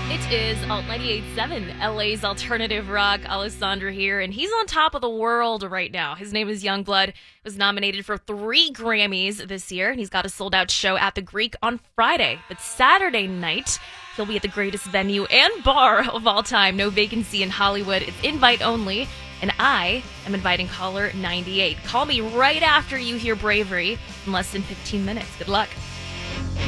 It is Alt 98.7, LA's alternative rock. Alessandra here, and he's on top of the world right now. His name is Youngblood. Was nominated for 3 Grammys this year, and he's got a sold-out show at the Greek on Friday. But Saturday night, he'll be at the greatest venue and bar of all time. No vacancy in Hollywood. It's invite only, and I am inviting caller 98. Call me right after you hear Bravery in less than 15 minutes. Good luck.